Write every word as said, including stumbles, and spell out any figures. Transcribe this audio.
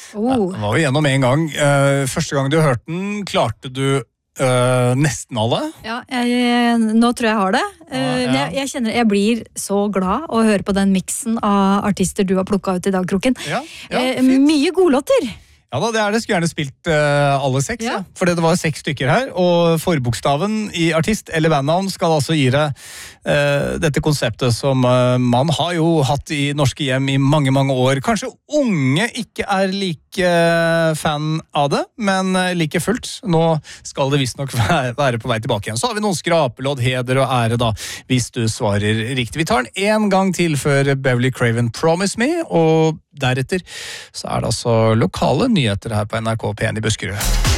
Oh. Det var jo gjennom en gang. Uh, første gang du hørte den, klarte du uh, nesten alle? Ja, jeg, nå tror jeg har det. Uh, Ah, ja. jeg, jeg kjenner jeg blir så glad å høre på den miksen av artister du har plukket ut i dag, Kroken. Ja, ja, Uh, fint. mye godlåter. Ja da, det er det. Skulle gjerne spilt uh, alle seks, Ja. ja. Fordi det var seks stykker her, og forbokstaven i artist eller bandnavn skal altså gi deg uh, dette konseptet som uh, man har jo hatt i norske hjem i mange, mange år. Kanskje unge ikke er like uh, fan av det, men uh, like fullt. Nå skal det visst nok være, være på vei tilbake igjen. Så har vi noen skrapelodd, heder og ære da, hvis du svarer riktig. Vi tar den en gang til før Beverly Craven Promise Me, og deretter så er det altså lokale nyheter her på N R K P en i Buskerud.